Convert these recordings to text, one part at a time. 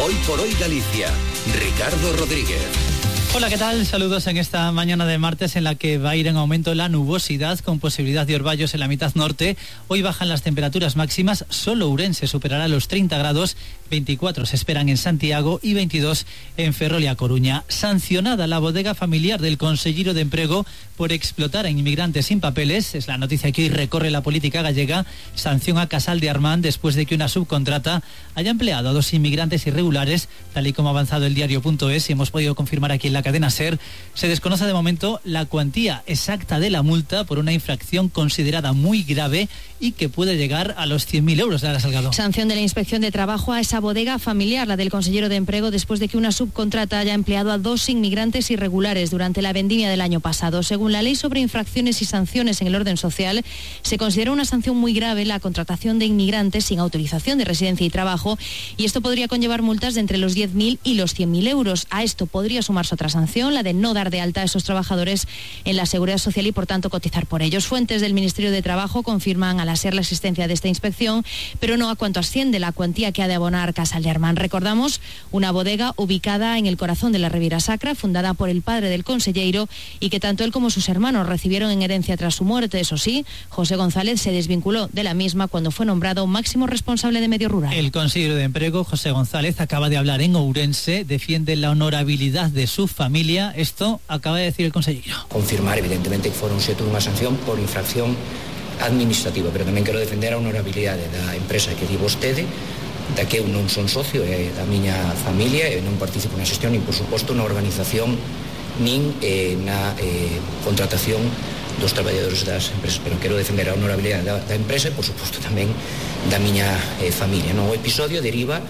Hoy por hoy Galicia. Ricardo Rodríguez. Hola, ¿qué tal? Saludos en esta mañana de martes en la que va a ir en aumento la nubosidad con posibilidad de orvallos en la mitad norte. Hoy bajan las temperaturas máximas, solo Ourense superará los 30 grados, 24 se esperan en Santiago y 22 en Ferrol y A Coruña. Sancionada la bodega familiar del consellero de Emprego por explotar a inmigrantes sin papeles, es la noticia que hoy recorre la política gallega. Sanción a Casal de Armán después de que una subcontrata haya empleado a 2 inmigrantes irregulares, tal y como ha avanzado el diario.es y hemos podido confirmar aquí en la cadena SER. Se desconoce de momento la cuantía exacta de la multa por una infracción considerada muy grave y que puede llegar a los 100.000 euros. Lara Salgado. Sanción de la Inspección de Trabajo a esa bodega familiar, la del consellero de Emprego, después de que una subcontrata haya empleado a 2 inmigrantes irregulares durante la vendimia del año pasado. Según la ley sobre infracciones y sanciones en el orden social, se considera una sanción muy grave la contratación de inmigrantes sin autorización de residencia y trabajo, y esto podría conllevar multas de entre los 10.000 y los 100.000 euros. A esto podría sumarse otra sanción, la de no dar de alta a esos trabajadores en la Seguridad Social y, por tanto, cotizar por ellos. Fuentes del Ministerio de Trabajo confirman a la SER la existencia de esta inspección, pero no a cuánto asciende la cuantía que ha de abonar Casal de Armán. Recordamos, una bodega ubicada en el corazón de la Riviera Sacra, fundada por el padre del consellero y que tanto él como sus hermanos recibieron en herencia tras su muerte. Eso sí, José González se desvinculó de la misma cuando fue nombrado máximo responsable de medio rural. El consejero de Emprego, José González, acaba de hablar en Ourense, defiende la honorabilidad de su familia. Esto acaba de decir el consejero. Confirmar, evidentemente, que foron xeito dunha sanción por infracción administrativa, pero tamén quero defender a honorabilidade da empresa que di vostede, da que eu non son socio, é da miña familia, e non participo na xestión, nin, por suposto, na organización, nin na contratación dos traballadores das empresas, pero quero defender a honorabilidade da empresa e, por suposto, tamén da miña familia. No, o episodio deriva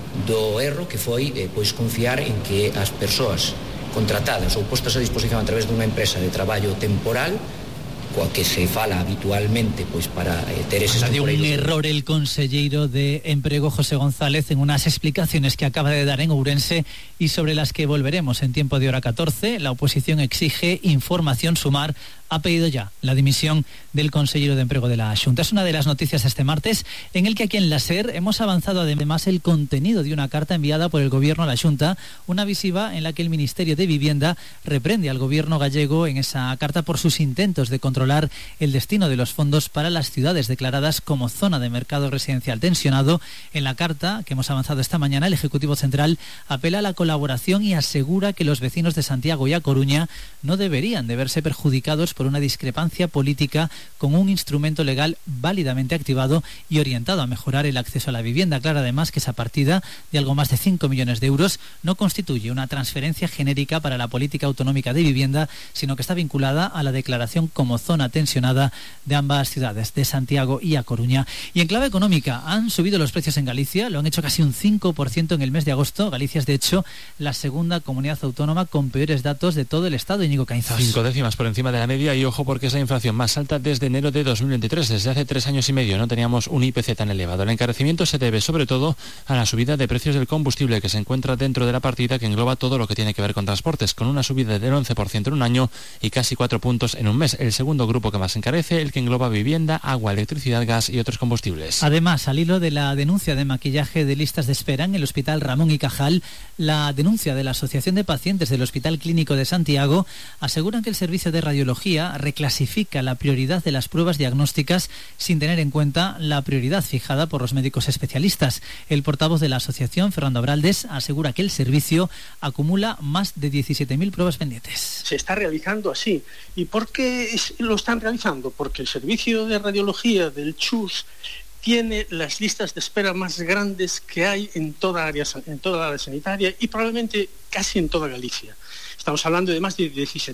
do erro que foi pois confiar en que as persoas contratadas ou postas a disposición a través dunha empresa de traballo temporal, coa que se fala habitualmente pois para ter eses temporeiros. Un error el consellero de Emprego, José González, en unas explicaciones que acaba de dar en Ourense y sobre las que volveremos en tiempo de hora 14. La oposición exige información. Sumar ha pedido ya la dimisión del consellero de Emprego de la Xunta. Es una de las noticias de este martes, en el que aquí en la SER hemos avanzado además el contenido de una carta enviada por el Gobierno a la Xunta, una visiva en la que el Ministerio de Vivienda reprende al Gobierno gallego en esa carta por sus intentos de controlar el destino de los fondos para las ciudades declaradas como zona de mercado residencial tensionado. En la carta que hemos avanzado esta mañana, el Ejecutivo Central apela a la colaboración y asegura que los vecinos de Santiago y A Coruña no deberían de verse perjudicados por una discrepancia política con un instrumento legal válidamente activado y orientado a mejorar el acceso a la vivienda. Aclara además que esa partida de algo más de 5 millones de euros no constituye una transferencia genérica para la política autonómica de vivienda, sino que está vinculada a la declaración como zona tensionada de ambas ciudades, de Santiago y A Coruña. Y en clave económica, han subido los precios en Galicia, lo han hecho casi un 5% en el mes de agosto. Galicia es, de hecho, la segunda comunidad autónoma con peores datos de todo el Estado. Íñigo Caínzos. 5 décimas por encima de la media, y ojo porque es la inflación más alta desde enero de 2023. Desde hace 3 años y medio no teníamos un IPC tan elevado. El encarecimiento se debe sobre todo a la subida de precios del combustible, que se encuentra dentro de la partida que engloba todo lo que tiene que ver con transportes, con una subida del 11% en un año y casi 4 puntos en un mes. El segundo grupo que más encarece, el que engloba vivienda, agua, electricidad, gas y otros combustibles. Además, al hilo de la denuncia de maquillaje de listas de espera en el Hospital Ramón y Cajal, la denuncia de la Asociación de Pacientes del Hospital Clínico de Santiago aseguran que el servicio de radiología reclasifica la prioridad de las pruebas diagnósticas sin tener en cuenta la prioridad fijada por los médicos especialistas. El portavoz de la asociación, Fernando Abraldes, asegura que el servicio acumula más de 17.000 pruebas pendientes. Se está realizando así. ¿Y por qué lo están realizando? Porque el servicio de radiología del CHUS tiene las listas de espera más grandes que hay en toda la área sanitaria y probablemente casi en toda Galicia. Estamos hablando de más de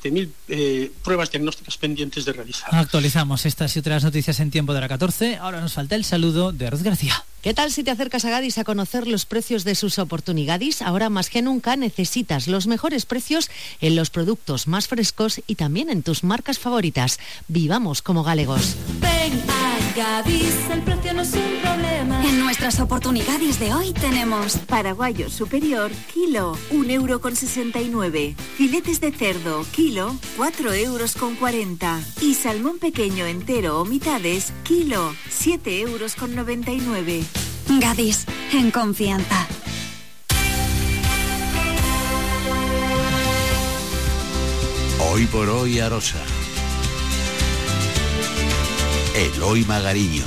17.000 pruebas diagnósticas pendientes de realizar. Actualizamos estas y otras noticias en tiempo de hora 14. Ahora nos falta el saludo de Ruth García. ¿Qué tal si te acercas a Gadis a conocer los precios de sus oportunidades? Ahora más que nunca necesitas los mejores precios en los productos más frescos y también en tus marcas favoritas. Vivamos como galegos. Ven a Gadis, el precio no es un problema. En nuestras oportunidades de hoy tenemos paraguayo superior, kilo, 1,69 €. Filetes de cerdo, kilo, 4,40 € y salmón pequeño entero o mitades, kilo, 7,99 €. Gadis, en confianza. Hoy por hoy Arosa. Eloy Magariños.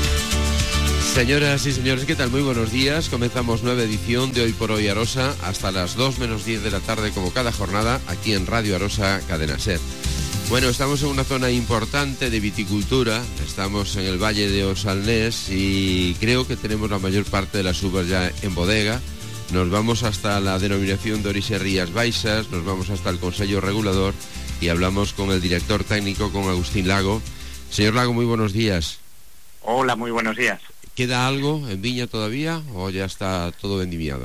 Señoras y señores, ¿qué tal? Muy buenos días. Comenzamos nueva edición de Hoy por Hoy Arosa hasta las 2 menos 10 de la tarde, como cada jornada, aquí en Radio Arosa, Cadena Ser. Bueno, estamos en una zona importante de viticultura, estamos en el Valle de Osalnés y creo que tenemos la mayor parte de las uvas ya en bodega. Nos vamos hasta la denominación de Orixe Rías Baixas, nos vamos hasta el Consello Regulador y hablamos con el director técnico, con Agustín Lago. Señor Lago, muy buenos días. Hola, muy buenos días. ¿Queda algo en viña todavía o ya está todo vendimiado?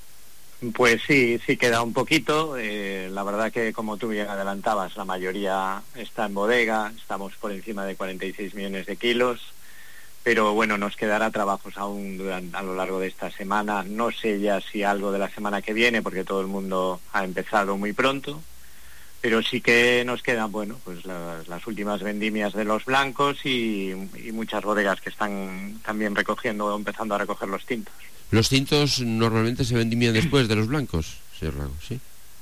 Pues sí queda un poquito. La verdad que, como tú bien adelantabas, la mayoría está en bodega, estamos por encima de 46 millones de kilos, pero bueno, nos quedará trabajos aún a lo largo de esta semana. No sé ya si algo de la semana que viene, porque todo el mundo ha empezado muy pronto, pero sí que nos quedan, bueno, pues las últimas vendimias de los blancos y muchas bodegas que están también empezando a recoger los tintos. ¿Los tintos normalmente se vendimian después de los blancos, señor Lago, sí?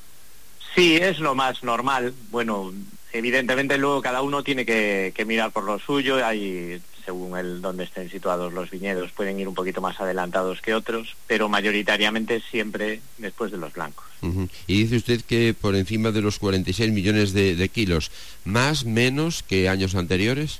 Sí, es lo más normal. Bueno, evidentemente luego cada uno tiene que mirar por lo suyo. Hay, según donde estén situados los viñedos, pueden ir un poquito más adelantados que otros, pero mayoritariamente siempre después de los blancos. Uh-huh. Y dice usted que por encima de los 46 millones de kilos, ¿más, menos que años anteriores?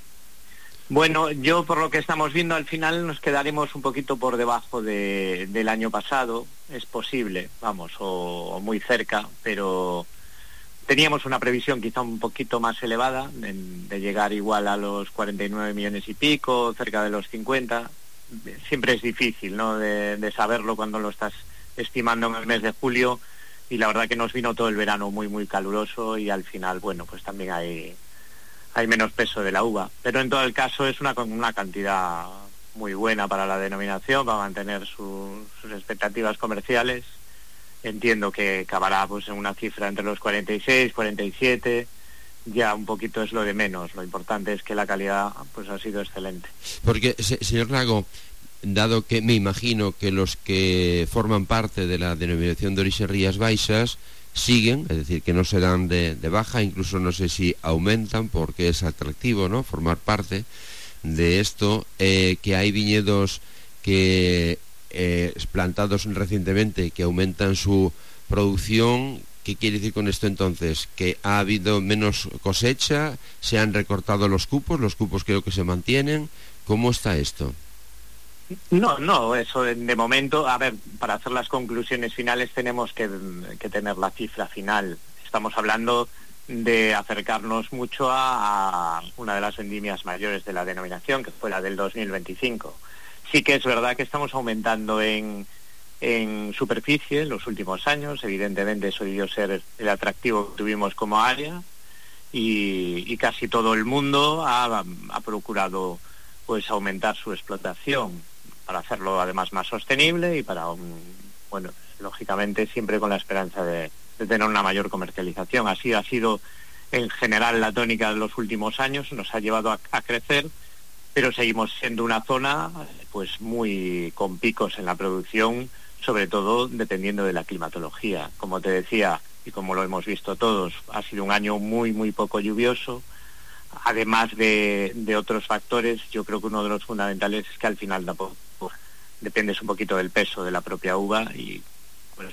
Bueno, yo por lo que estamos viendo al final nos quedaremos un poquito por debajo del año pasado, es posible, vamos, o muy cerca, pero teníamos una previsión quizá un poquito más elevada, de llegar igual a los 49 millones y pico, cerca de los 50. Siempre es difícil, ¿no?, de saberlo cuando lo estás estimando en el mes de julio, y la verdad que nos vino todo el verano muy, muy caluroso y al final, bueno, pues también hay menos peso de la uva, pero en todo el caso es una cantidad muy buena para la denominación, va a mantener sus expectativas comerciales. Entiendo que acabará pues en una cifra entre los 46, 47, ya un poquito es lo de menos, lo importante es que la calidad pues ha sido excelente. Porque, señor Lago, dado que me imagino que los que forman parte de la denominación de Orixe Rías Baixas siguen, es decir, que no se dan de baja, incluso no sé si aumentan porque es atractivo, ¿no?, formar parte de esto, que hay viñedos que plantados recientemente que aumentan su producción. ¿Qué quiere decir con esto entonces? ¿Que ha habido menos cosecha? ¿Se han recortado los cupos? ¿Los cupos creo que se mantienen? ¿Cómo está esto? No, eso de momento, a ver, para hacer las conclusiones finales tenemos que tener la cifra final. Estamos hablando de acercarnos mucho a una de las vendimias mayores de la denominación, que fue la del 2025. Sí que es verdad que estamos aumentando en superficie en los últimos años, evidentemente eso debió ser el atractivo que tuvimos como área, y casi todo el mundo ha procurado pues aumentar su explotación para hacerlo además más sostenible y para, bueno, lógicamente siempre con la esperanza de tener una mayor comercialización. Así ha sido en general la tónica de los últimos años, nos ha llevado a crecer, pero seguimos siendo una zona pues muy con picos en la producción, sobre todo dependiendo de la climatología. Como te decía, y como lo hemos visto todos, ha sido un año muy, muy poco lluvioso. Además de otros factores, yo creo que uno de los fundamentales es que al final tampoco dependes un poquito del peso de la propia uva y pues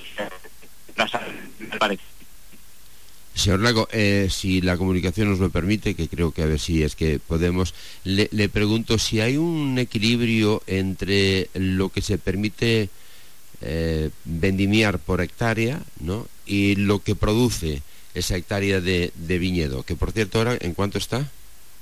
me parece. Señor Lago, si la comunicación nos lo permite, que creo que a ver si es que podemos, le pregunto si hay un equilibrio entre lo que se permite vendimiar por hectárea, ¿no?, y lo que produce esa hectárea de viñedo, que por cierto ahora, ¿en cuánto está?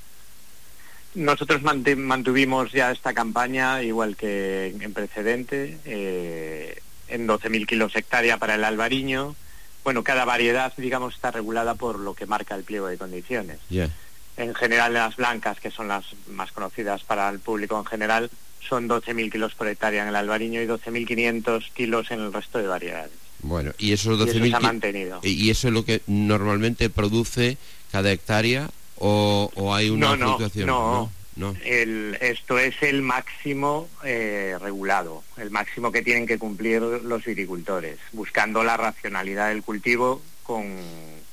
Nosotros mantuvimos ya esta campaña, igual que en precedente, en 12.000 kilos hectárea para el albariño. Bueno, cada variedad, digamos, está regulada por lo que marca el pliego de condiciones. Yeah. En general, las blancas, que son las más conocidas para el público en general, son 12.000 kilos por hectárea en el albariño y 12.500 kilos en el resto de variedades. Bueno, y esos 12.000 se ha mantenido. ¿Y eso es lo que normalmente produce cada hectárea o hay una fluctuación? No. Esto es el máximo regulado, el máximo que tienen que cumplir los viticultores, buscando la racionalidad del cultivo con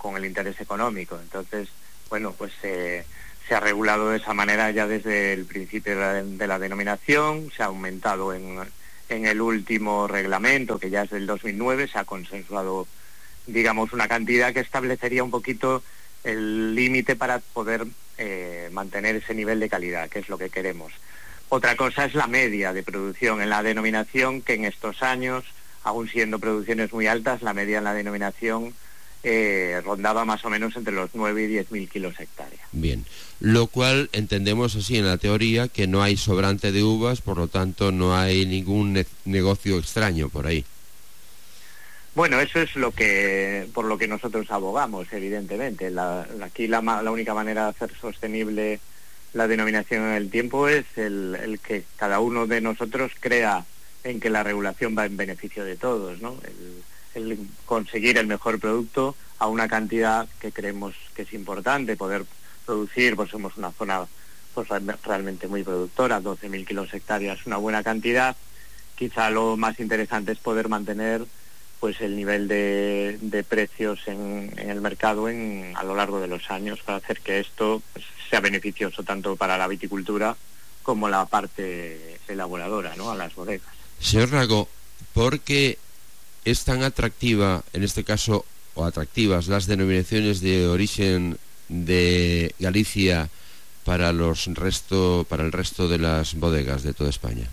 con el interés económico. Entonces, bueno, pues se ha regulado de esa manera ya desde el principio de la denominación, se ha aumentado en el último reglamento, que ya es del 2009, se ha consensuado, digamos, una cantidad que establecería un poquito el límite para poder mantener ese nivel de calidad, que es lo que queremos. Otra cosa es la media de producción en la denominación, que en estos años, aún siendo producciones muy altas, la media en la denominación rondaba más o menos entre los 9 y 10.000 kilos hectárea. Bien, lo cual entendemos así en la teoría que no hay sobrante de uvas, por lo tanto no hay ningún negocio extraño por ahí. Bueno, eso es por lo que nosotros abogamos, evidentemente. Aquí la única manera de hacer sostenible la denominación en el tiempo es el que cada uno de nosotros crea en que la regulación va en beneficio de todos, ¿no? El conseguir el mejor producto a una cantidad que creemos que es importante poder producir, pues somos una zona pues realmente muy productora, 12.000 kilos hectáreas es una buena cantidad. Quizá lo más interesante es poder mantener pues el nivel de precios en el mercado a lo largo de los años, para hacer que esto pues, sea beneficioso tanto para la viticultura como la parte elaboradora, ¿no?, a las bodegas. Señor Rago, ¿por qué es tan atractiva, en este caso, o atractivas las denominaciones de origen de Galicia para el resto de las bodegas de toda España?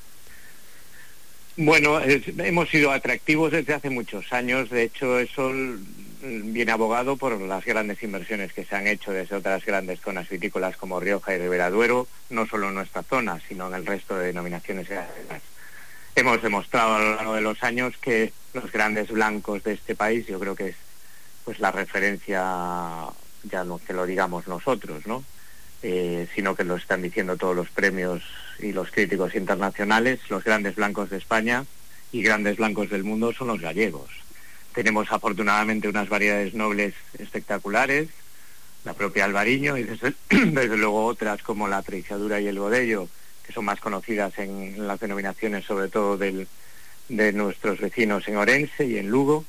Bueno, hemos sido atractivos desde hace muchos años. De hecho, eso viene abogado por las grandes inversiones que se han hecho desde otras grandes zonas vitícolas como Rioja y Ribera Duero, no solo en nuestra zona, sino en el resto de denominaciones gallegas. Hemos demostrado a lo largo de los años que los grandes blancos de este país, yo creo que es pues la referencia, ya no que lo digamos nosotros, ¿no?, sino que lo están diciendo todos los premios y los críticos internacionales. Los grandes blancos de España y grandes blancos del mundo son los gallegos. Tenemos afortunadamente unas variedades nobles espectaculares, la propia Albariño y desde luego otras como la Treixadura y el Godello, que son más conocidas en las denominaciones sobre todo de nuestros vecinos en Orense y en Lugo.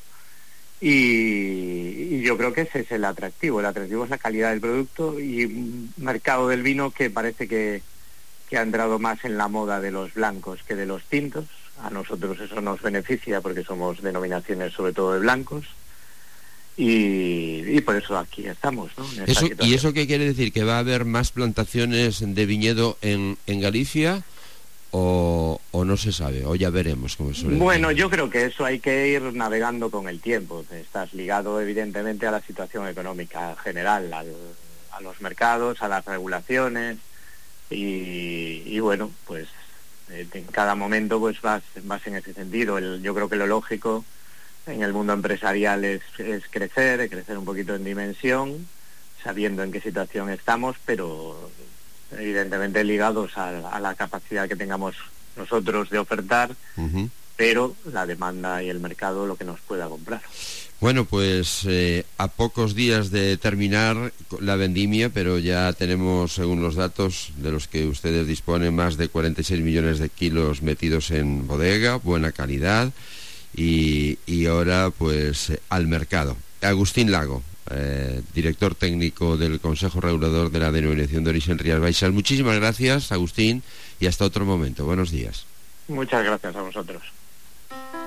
Y yo creo que ese es el atractivo. El atractivo es la calidad del producto y un mercado del vino que parece que ha entrado más en la moda de los blancos que de los tintos. A nosotros eso nos beneficia porque somos denominaciones sobre todo de blancos y por eso aquí estamos, ¿no? ¿Y eso qué quiere decir? ¿Que va a haber más plantaciones de viñedo en Galicia? O no se sabe, o ya veremos cómo suele. Bueno, yo creo que eso hay que ir navegando con el tiempo. Estás ligado evidentemente a la situación económica general, a los mercados, a las regulaciones y bueno, pues en cada momento pues vas en ese sentido. Yo creo que lo lógico en el mundo empresarial es crecer un poquito en dimensión, sabiendo en qué situación estamos, pero evidentemente ligados a la capacidad que tengamos nosotros de ofertar, pero la demanda y el mercado lo que nos pueda comprar. Bueno, pues a pocos días de terminar la vendimia, pero ya tenemos, según los datos de los que ustedes disponen, más de 46 millones de kilos metidos en bodega, buena calidad, y ahora pues al mercado. Agustín Lago, director técnico del Consejo Regulador de la Denominación de Origen Rías Baixas. Muchísimas gracias, Agustín, y hasta otro momento. Buenos días. Muchas gracias a vosotros.